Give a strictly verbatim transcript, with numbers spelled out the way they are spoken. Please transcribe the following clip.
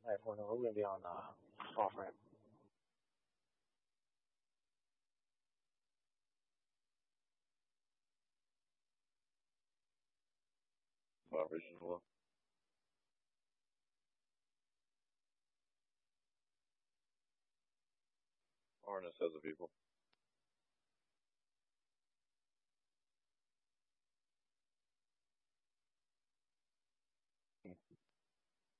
Alright, we're gonna, we're gonna be on uh, off ramp. Original. Harness as a people.